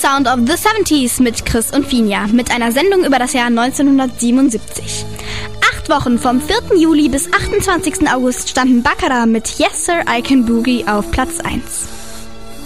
Sound of the 70s mit Chris und Finja mit einer Sendung über das Jahr 1977. 8 Wochen vom 4. Juli bis 28. August standen Baccara mit Yes Sir, I Can Boogie auf Platz 1.